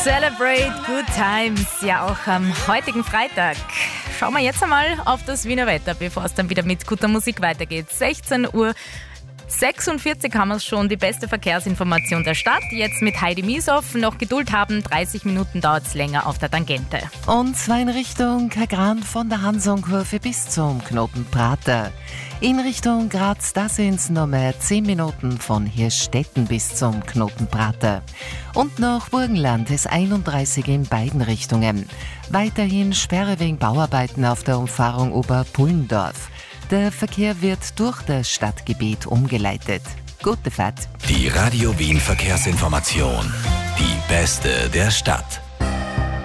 Celebrate Good Times, ja auch am heutigen Freitag. Schauen wir jetzt einmal auf das Wiener Wetter, bevor es dann wieder mit guter Musik weitergeht. 16:46 Uhr haben wir es schon, die beste Verkehrsinformation der Stadt. Jetzt mit Heidi Mieshoff, noch Geduld haben, 30 Minuten dauert es länger auf der Tangente. Und zwar in Richtung Kagran von der Hansonkurve bis zum Knoten Prater. In Richtung Graz, da sind es noch mehr 10 Minuten von Hirstetten bis zum Knoten Prater. Und nach Burgenland ist 31 in beiden Richtungen. Weiterhin Sperre wegen Bauarbeiten auf der Umfahrung Oberpullendorf. Der Verkehr wird durch das Stadtgebiet umgeleitet. Gute Fahrt. Die Radio Wien Verkehrsinformation. Die beste der Stadt.